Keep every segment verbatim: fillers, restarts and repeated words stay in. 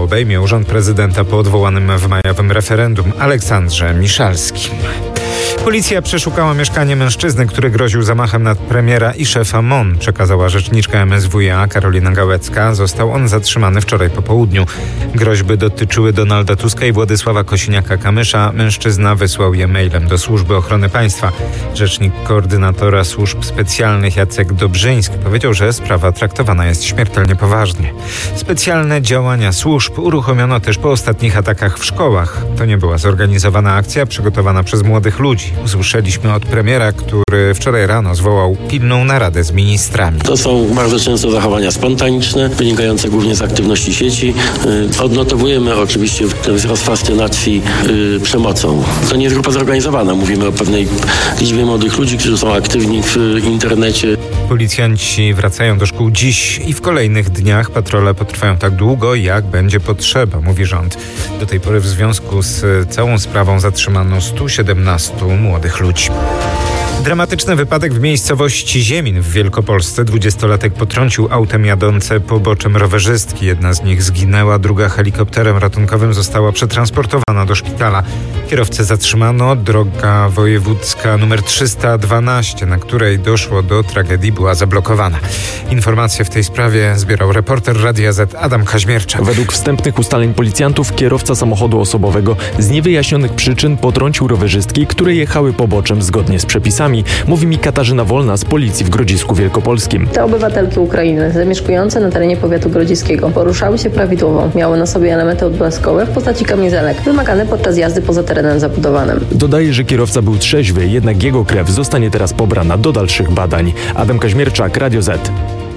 obejmie urząd prezydenta po odwołanym w majowym referendum Aleksandrze Miszalskim. Policja przeszukała mieszkanie mężczyzny, który groził zamachem na premiera i szefa M O N, przekazała rzeczniczka M S W iA Karolina Gałecka. Został on zatrzymany wczoraj po południu. Groźby dotyczyły Donalda Tuska i Władysława Kosiniaka-Kamysza. Mężczyzna wysłał je mailem do Służby Ochrony Państwa. Rzecznik koordynatora służb specjalnych Jacek Dobrzyński powiedział, że sprawa traktowana jest śmiertelnie poważnie. Specjalne działania służb uruchomiono też po ostatnich atakach w szkołach. To nie była zorganizowana akcja przygotowana przez młodych ludzi. Usłyszeliśmy od premiera, który wczoraj rano zwołał pilną naradę z ministrami. To są bardzo często zachowania spontaniczne, wynikające głównie z aktywności sieci. Yy, odnotowujemy oczywiście ten wzrost fascynacji yy, przemocą. To nie jest grupa zorganizowana. Mówimy o pewnej liczbie młodych ludzi, którzy są aktywni w yy, internecie. Policjanci wracają do szkół dziś i w kolejnych dniach patrole potrwają tak długo, jak będzie potrzeba, mówi rząd. Do tej pory w związku z całą sprawą zatrzymano stu siedemnastu młodych ludzi. Dramatyczny wypadek w miejscowości Ziemin w Wielkopolsce. Dwudziestolatek potrącił autem jadące poboczem rowerzystki. Jedna z nich zginęła, druga helikopterem ratunkowym została przetransportowana do szpitala. Kierowcę zatrzymano. Droga wojewódzka numer trzysta dwanaście, na której doszło do tragedii, była zablokowana. Informacje w tej sprawie zbierał reporter Radia Z Adam Kaźmierczak. Według wstępnych ustaleń policjantów kierowca samochodu osobowego z niewyjaśnionych przyczyn potrącił rowerzystki, które jechały poboczem zgodnie z przepisami. Mówi mi Katarzyna Wolna z Policji w Grodzisku Wielkopolskim. Te obywatelki Ukrainy zamieszkujące na terenie powiatu grodziskiego poruszały się prawidłowo. Miały na sobie elementy odblaskowe w postaci kamizelek, wymagane podczas jazdy poza terenem zabudowanym. Dodaje, że kierowca był trzeźwy, jednak jego krew zostanie teraz pobrana do dalszych badań. Adam Kaźmierczak, Radio Z.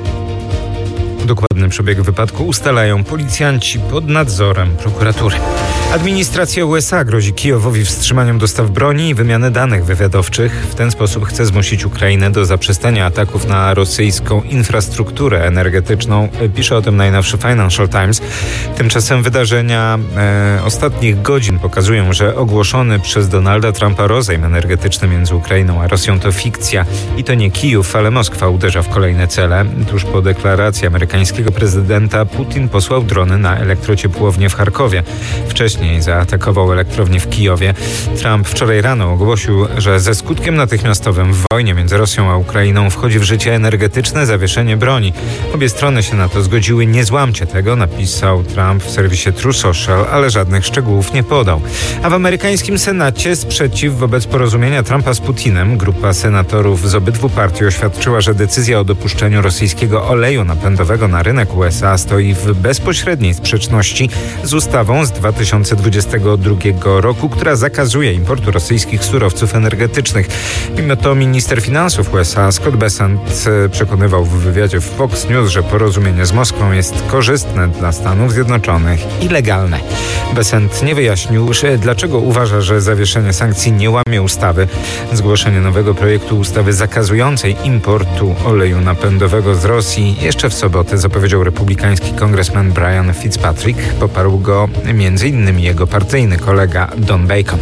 Dokładny przebieg wypadku ustalają policjanci pod nadzorem prokuratury. Administracja U S A grozi Kijowowi wstrzymaniem dostaw broni i wymiany danych wywiadowczych. W ten sposób chce zmusić Ukrainę do zaprzestania ataków na rosyjską infrastrukturę energetyczną. Pisze o tym najnowszy Financial Times. Tymczasem wydarzenia e, ostatnich godzin pokazują, że ogłoszony przez Donalda Trumpa rozejm energetyczny między Ukrainą a Rosją to fikcja. I to nie Kijów, ale Moskwa uderza w kolejne cele. Tuż po deklaracji amerykańskiego prezydenta Putin posłał drony na elektrociepłownię w Charkowie. Wcześniej zaatakował elektrownię w Kijowie. Trump wczoraj rano ogłosił, że ze skutkiem natychmiastowym w wojnie między Rosją a Ukrainą wchodzi w życie energetyczne zawieszenie broni. Obie strony się na to zgodziły. Nie złamcie tego, napisał Trump w serwisie True Social, ale żadnych szczegółów nie podał. A w amerykańskim Senacie sprzeciw wobec porozumienia Trumpa z Putinem. Grupa senatorów z obydwu partii oświadczyła, że decyzja o dopuszczeniu rosyjskiego oleju napędowego na rynek U S A stoi w bezpośredniej sprzeczności z ustawą z dwa tysiące dwudziestego drugiego roku, która zakazuje importu rosyjskich surowców energetycznych. Mimo to minister finansów U S A Scott Bessent przekonywał w wywiadzie w Fox News, że porozumienie z Moskwą jest korzystne dla Stanów Zjednoczonych i legalne. Bessent nie wyjaśnił, dlaczego uważa, że zawieszenie sankcji nie łamie ustawy. Zgłoszenie nowego projektu ustawy zakazującej importu oleju napędowego z Rosji jeszcze w sobotę zapowiedział republikański kongresman Brian Fitzpatrick. Poparł go między innymi jego partyjny kolega Don Bacon.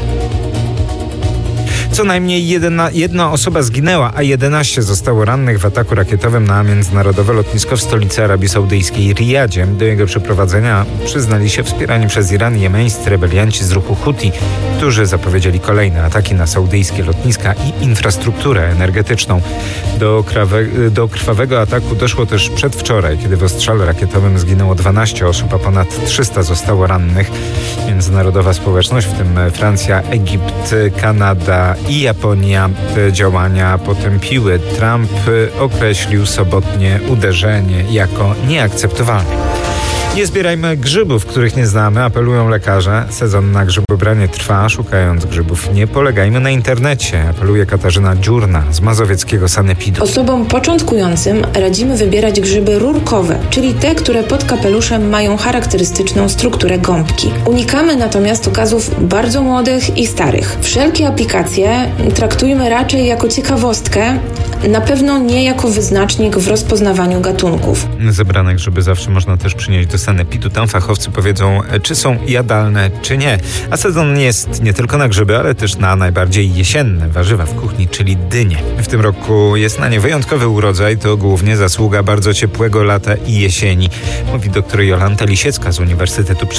Co najmniej jedna, jedna osoba zginęła, a jedenaście zostało rannych w ataku rakietowym na międzynarodowe lotnisko w stolicy Arabii Saudyjskiej Riyadzie. Do jego przeprowadzenia przyznali się wspierani przez Iran jemeńscy rebelianci z ruchu Huti, którzy zapowiedzieli kolejne ataki na saudyjskie lotniska i infrastrukturę energetyczną. Do, krawe, do krwawego ataku doszło też przedwczoraj, kiedy w ostrzale rakietowym zginęło dwanaście osób, a ponad trzysta zostało rannych. Międzynarodowa społeczność, w tym Francja, Egipt, Kanada i Japonia, te działania potępiły. Trump określił sobotnie uderzenie jako nieakceptowalne. Nie zbierajmy grzybów, których nie znamy, apelują lekarze. Sezon na grzybobranie trwa. Szukając grzybów nie polegajmy na internecie, apeluje Katarzyna Dziurna z mazowieckiego sanepidu. Osobom początkującym radzimy wybierać grzyby rurkowe, czyli te, które pod kapeluszem mają charakterystyczną strukturę gąbki. Unikamy natomiast okazów bardzo młodych i starych. Wszelkie aplikacje traktujmy raczej jako ciekawostkę, na pewno nie jako wyznacznik w rozpoznawaniu gatunków. Zebrane grzyby zawsze można też przynieść do sanepidu. Tam fachowcy powiedzą, czy są jadalne, czy nie. A sezon jest nie tylko na grzyby, ale też na najbardziej jesienne warzywa w kuchni, czyli dynie. W tym roku jest na nie wyjątkowy urodzaj. To głównie zasługa bardzo ciepłego lata i jesieni, mówi doktor Jolanta Lisiecka z Uniwersytetu